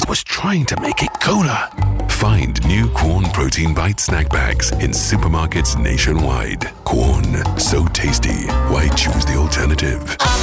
was trying to make it cola. Find new Quorn Protein Bite snack bags in supermarkets nationwide. Quorn, so tasty. Why choose the alternative?